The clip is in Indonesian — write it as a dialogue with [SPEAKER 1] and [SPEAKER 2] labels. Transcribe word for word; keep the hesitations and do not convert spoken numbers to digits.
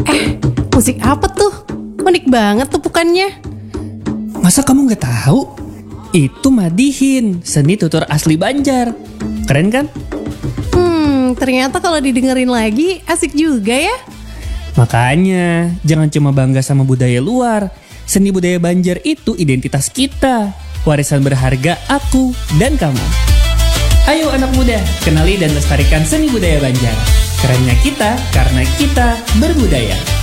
[SPEAKER 1] Eh, musik apa tuh? Unik banget tupukannya.
[SPEAKER 2] Masa kamu gak tahu? Itu Madihin, seni tutur asli Banjar. Keren kan?
[SPEAKER 1] Hmm, ternyata kalau didengerin lagi asik juga ya.
[SPEAKER 2] Makanya, jangan cuma bangga sama budaya luar. Seni budaya Banjar itu identitas kita. Warisan berharga aku dan kamu. Ayo anak muda, kenali dan lestarikan seni budaya Banjar. Kerennya kita karena kita berbudaya.